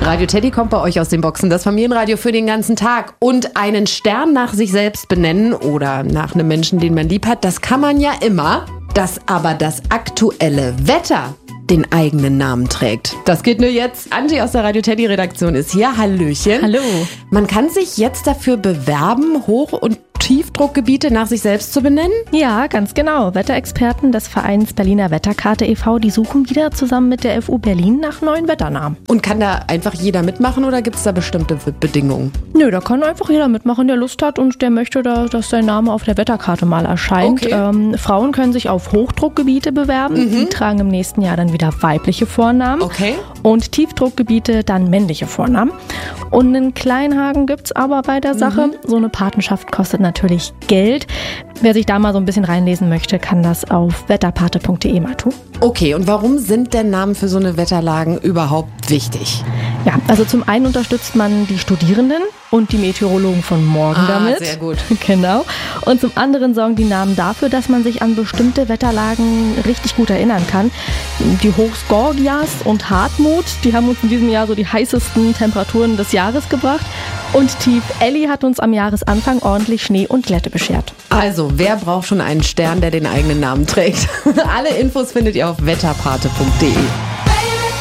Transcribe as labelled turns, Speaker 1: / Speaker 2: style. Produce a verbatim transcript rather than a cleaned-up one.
Speaker 1: Radio Teddy kommt bei euch aus den Boxen. Das Familienradio für den ganzen Tag. Und einen Stern nach sich selbst benennen oder nach einem Menschen, den man lieb hat, das kann man ja immer. Dass aber das aktuelle Wetter den eigenen Namen trägt. Das geht nur jetzt. Angie aus der Radio Teddy Redaktion ist hier. Hallöchen.
Speaker 2: Hallo.
Speaker 1: Man kann sich jetzt dafür bewerben, Hoch- und Tiefdruckgebiete nach sich selbst zu benennen?
Speaker 2: Ja, ganz genau. Wetterexperten des Vereins Berliner Wetterkarte e V, die suchen wieder zusammen mit der F U Berlin nach neuen Wetternamen.
Speaker 1: Und kann da einfach jeder mitmachen oder gibt es da bestimmte Bedingungen?
Speaker 2: Nö, da kann einfach jeder mitmachen, der Lust hat und der möchte, da, dass sein Name auf der Wetterkarte mal erscheint.
Speaker 1: Okay.
Speaker 2: Ähm, Frauen können sich auf Hochdruckgebiete bewerben. Mhm. Die tragen im nächsten Jahr dann wieder weibliche Vornamen.
Speaker 1: Okay.
Speaker 2: Und Tiefdruckgebiete dann männliche Vornamen. Und einen Kleinhaken gibt's aber bei der Sache. Mhm. So eine Patenschaft kostet natürlich Geld. Wer sich da mal so ein bisschen reinlesen möchte, kann das auf wetterpate punkt de mal tun.
Speaker 1: Okay, und warum sind denn Namen für so eine Wetterlagen überhaupt wichtig?
Speaker 2: Ja, also zum einen unterstützt man die Studierenden und die Meteorologen von morgen
Speaker 1: ah,
Speaker 2: damit.
Speaker 1: Sehr gut.
Speaker 2: Genau. Und zum anderen sorgen die Namen dafür, dass man sich an bestimmte Wetterlagen richtig gut erinnern kann. Die Hochs Gorgias und Hartmut, die haben uns in diesem Jahr so die heißesten Temperaturen des Jahres gebracht. Und Tief Elli hat uns am Jahresanfang ordentlich Schnee und Glätte beschert.
Speaker 1: Also, wer braucht schon einen Stern, der den eigenen Namen trägt? Alle Infos findet ihr auf wetterpate punkt de.